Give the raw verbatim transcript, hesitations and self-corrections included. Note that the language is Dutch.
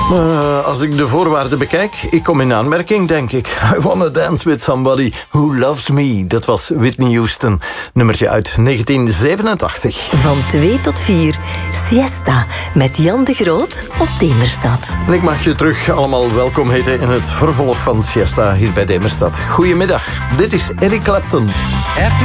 Uh, als ik de voorwaarden bekijk, ik kom in aanmerking, denk ik. I wanna dance with somebody who loves me. Dat was Whitney Houston, nummertje uit negentien zevenentachtig. Van twee tot vier, Siesta, met Jan de Groot op Demerstad. En ik mag je terug allemaal welkom heten in het vervolg van Siesta hier bij Demerstad. Goedemiddag, dit is Eric Clapton.